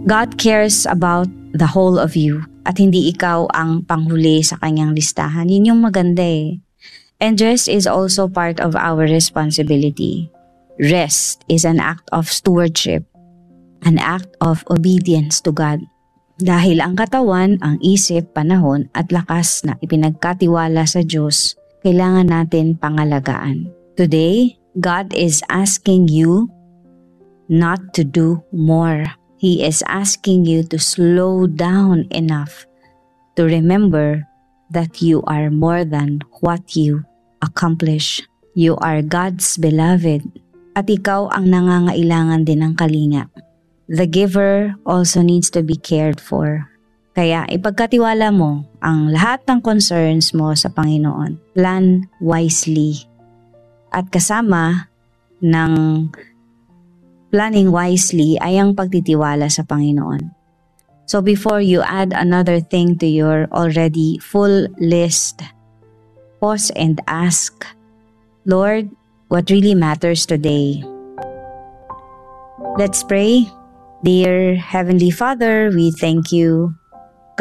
God cares about the whole of you at hindi ikaw ang panghuli sa kanyang listahan. Yun yung maganda eh. And rest is also part of our responsibility. Rest is an act of stewardship, an act of obedience to God. Dahil ang katawan, ang isip, panahon at lakas na ipinagkatiwala sa Diyos, kailangan natin pangalagaan. Today, God is asking you not to do more. He is asking you to slow down enough to remember that you are more than what you accomplish. You are God's beloved at ikaw ang nangangailangan din ng kalinga. The giver also needs to be cared for. Kaya ipagkatiwala mo ang lahat ng concerns mo sa Panginoon. Plan wisely. At kasama ng planning wisely ay ang pagtitiwala sa Panginoon. So before you add another thing to your already full list, pause and ask, Lord, what really matters today? Let's pray. Dear Heavenly Father, we thank you